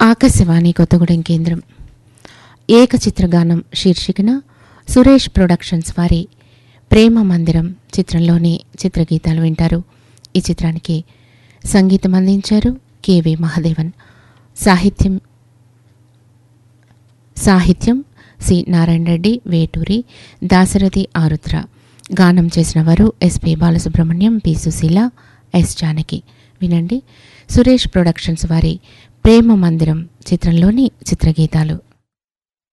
ఆకాశవాణి కొత్తగూడెం కేంద్రం ఏకచిత్రగానం శీర్షికన సురేష్ ప్రొడక్షన్స్ వారి ప్రేమ మందిరం చిత్రంలోని చిత్రగీతాలు వింటారు. ఈ చిత్రానికి సంగీతం అందించారు కెవి మహాదేవన్. సాహిత్యం సి నారాయణ రెడ్డి, వేటూరి, దాశరథి ఆరుద్ర. గానం చేసిన వారు SP Balasubrahmanyam, P Susheela, yes Janaki. వినండి సురేష్ ప్రొడక్షన్స్ వారి ప్రేమ మందిరం చిత్రంలోని చిత్రగీతాలు.